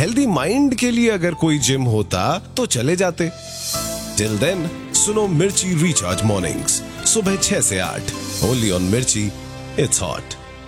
Healthy mind के लिए अगर कोई जिम होता तो चले जाते। टिल देन सुनो मिर्ची रिचार्ज मॉर्निंग्स सुबह 6 से 8 ओनली ऑन मिर्ची, इट्स हॉट।